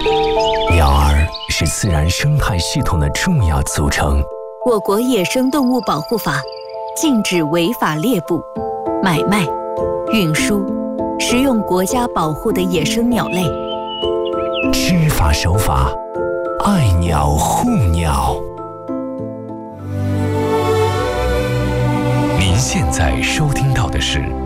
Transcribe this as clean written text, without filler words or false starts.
鸟儿是自然生态系统的重要组成。 我国野生动物保护法禁止违法猎捕、买卖、运输、食用国家保护的野生鸟类。 知法守法，爱鸟护鸟。您现在收听到的是